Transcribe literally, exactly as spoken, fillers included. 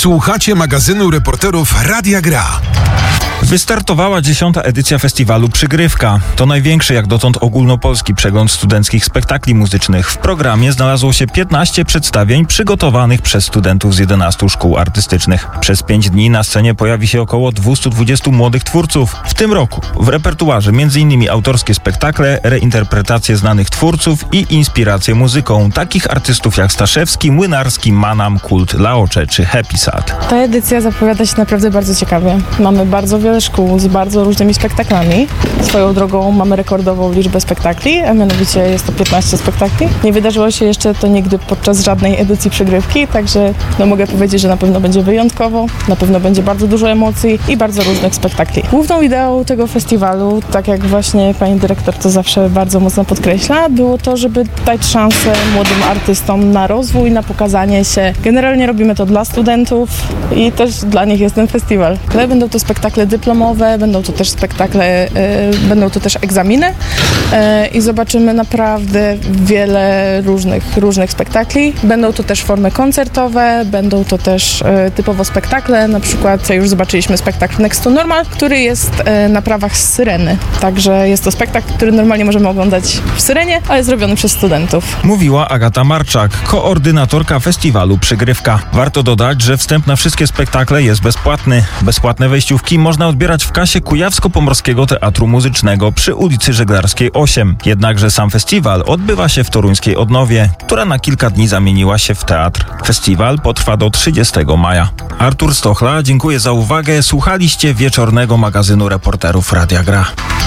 Słuchacie magazynu reporterów Radia Gra. Wystartowała dziesiąta edycja festiwalu Przygrywka. To największy jak dotąd ogólnopolski przegląd studenckich spektakli muzycznych. W programie znalazło się piętnaście przedstawień przygotowanych przez studentów z jedenastu szkół artystycznych. Przez pięć dni na scenie pojawi się około dwieście dwadzieścia młodych twórców. W tym roku w repertuarze m.in. autorskie spektakle, reinterpretacje znanych twórców i inspiracje muzyką takich artystów jak Staszewski, Młynarski, Manam, Kult, Laocze czy Happy Sad. Ta edycja zapowiada się naprawdę bardzo ciekawie. Mamy bardzo wiele szkół z bardzo różnymi spektaklami. Swoją drogą mamy rekordową liczbę spektakli, a mianowicie jest to piętnaście spektakli. Nie wydarzyło się jeszcze to nigdy podczas żadnej edycji Przygrywki, także no, mogę powiedzieć, że na pewno będzie wyjątkowo, na pewno będzie bardzo dużo emocji i bardzo różnych spektakli. Główną ideą tego festiwalu, tak jak właśnie pani dyrektor to zawsze bardzo mocno podkreśla, było to, żeby dać szansę młodym artystom na rozwój, na pokazanie się. Generalnie robimy to dla studentów i też dla nich jest ten festiwal. Ale będą to spektakle dyplomowe, będą to też spektakle, y, będą to też egzaminy y, i zobaczymy naprawdę wiele różnych, różnych spektakli. Będą to też formy koncertowe, będą to też y, typowo spektakle, na przykład już zobaczyliśmy spektakl Next to Normal, który jest y, na prawach z Syreny. Także jest to spektakl, który normalnie możemy oglądać w Syrenie, ale zrobiony przez studentów. Mówiła Agata Marczak, koordynatorka festiwalu Przygrywka. Warto dodać, że wstęp na wszystkie spektakle jest bezpłatny. Bezpłatne wejściówki można odbierać w kasie Kujawsko-Pomorskiego Teatru Muzycznego przy ulicy Żeglarskiej osiem. Jednakże sam festiwal odbywa się w toruńskiej Odnowie, która na kilka dni zamieniła się w teatr. Festiwal potrwa do trzydziestego maja. Artur Stochla, dziękuję za uwagę. Słuchaliście wieczornego magazynu reporterów Radia Gra.